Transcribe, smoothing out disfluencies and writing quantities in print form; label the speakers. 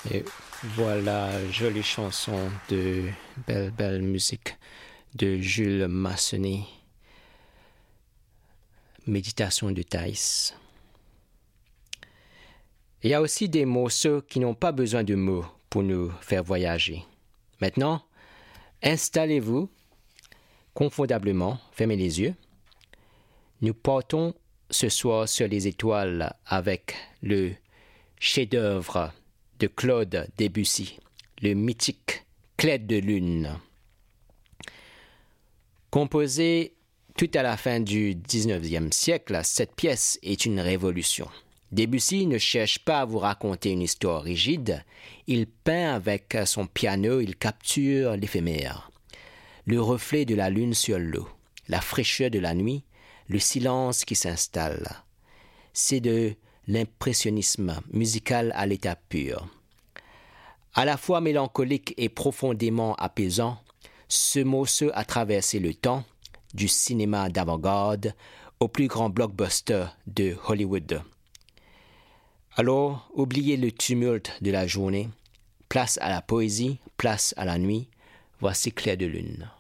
Speaker 1: Et voilà, jolie chanson de belle musique de Jules Massenet. Méditation de Thaïs. Il y a aussi des morceaux qui n'ont pas besoin de mots pour nous faire voyager. Maintenant, installez-vous confortablement, fermez les yeux. Nous partons ce soir sur les étoiles avec le chef-d'œuvre de Claude Debussy, le mythique Clair de lune. Composé tout à la fin du XIXe siècle, cette pièce est une révolution. Debussy ne cherche pas à vous raconter une histoire rigide, il peint avec son piano, il capture l'éphémère, le reflet de la lune sur l'eau, la fraîcheur de la nuit, le silence qui s'installe. C'est de l'impressionnisme musical à l'état pur. À la fois mélancolique et profondément apaisant, ce morceau a traversé le temps, du cinéma d'avant-garde au plus grand blockbuster de Hollywood. Alors, oubliez le tumulte de la journée, place à la poésie, place à la nuit, voici Clair de lune.